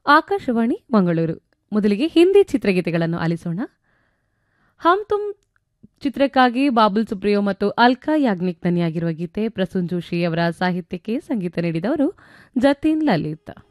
ಆಕಾಶವಾಣಿ ಮಂಗಳೂರು. ಮೊದಲಿಗೆ ಹಿಂದಿ ಚಿತ್ರಗೀತೆಗಳನ್ನು ಆಲಿಸೋಣ. ಹಮ್ ತುಮ್ ಚಿತ್ರಕ್ಕಾಗಿ ಬಾಬುಲ್ ಸುಪ್ರಿಯೋ ಮತ್ತು ಅಲ್ಕಾ ಯಾಗ್ನಿಕ್ ದನಿಯಾಗಿರುವ ಗೀತೆ. ಪ್ರಸೂನ್ ಜೋಶಿ ಅವರ ಸಾಹಿತ್ಯಕ್ಕೆ ಸಂಗೀತ ನೀಡಿದವರು ಜತೀನ್ ಲಲಿತ್.